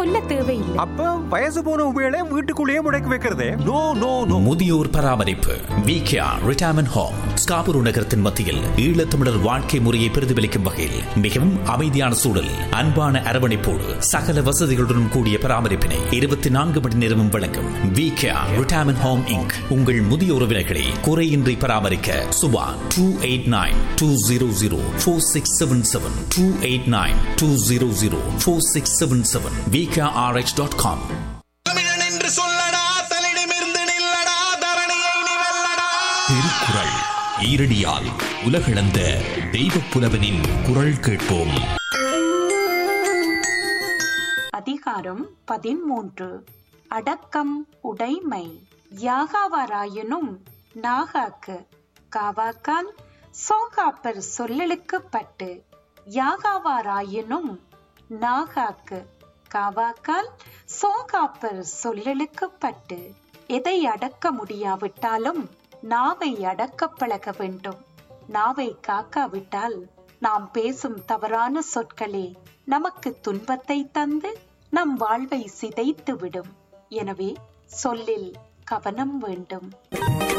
சொல்ல தேவையில்லை. அப்ப வயசு போன உபயோக வீட்டுக்குள்ளேயே முடக்கி வைக்கிறதே? No no no. முதியோர் பராமரிப்பு விகேஆர் ரிட்டையர்மெண்ட் ஹோம் ஸ்காபுரு நகரத்தின் மத்தியில் ஈழத்தமிழர் வாழ்க்கை முறையை பிரதிபலிக்கும் வகையில் மிகவும் அமைதியான சூழல், அன்பான அரவணைப்போடு சகல வசதிகளுடன் கூடிய பராமரிப்பினை 24 மணி நேரமும் வழங்கும் விகேஆர் ரிட்டையர்மெண்ட் ஹோம் இன்க். உங்கள் முதிய உறவினர்களை குறையின்றி பராமரிக்க சுபா 289-200-4677 289-200-4677 VKRH.com. தமிழன் என்று சொல்லடா, தலிடமிருந்து நில்லடா, தரணியை நீ வெல்லடா. திருக்குறள் ஈரடியால் உலகளந்த தெய்வப் புலவனின் குரல் கேட்போம். அதிகாரம் 13. அடக்கம் உடைமை. யாகாவாராயினும் நாகாக்கு காவாக்கால் சோகாப்பர் சொல்லலுக்குப்பட்டு, யாகாவாராயினும் நாகாக்கு காவாக்கால் சோகாப்பர் சொல்லலுக்குப்பட்டு. எதை அடக்க முடியாவிட்டாலும் நாவை அடக்க பழக வேண்டும். நாவை காக்காவிட்டால் நாம் பேசும் தவறான சொற்களே நமக்கு துன்பத்தை தந்து நம் வாழ்வை சிதைத்து விடும். எனவே சொல்லில் கவனம் வேண்டும்.